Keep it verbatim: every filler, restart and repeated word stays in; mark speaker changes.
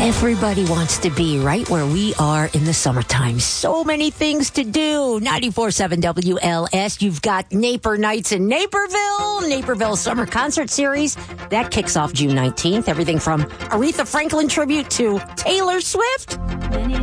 Speaker 1: Everybody wants to be right where we are in the summertime. So many things to do. ninety-four point seven W L S. You've got Naper Nights in Naperville. Naperville Summer Concert Series. That kicks off June nineteenth. Everything from Aretha Franklin tribute to Taylor Swift.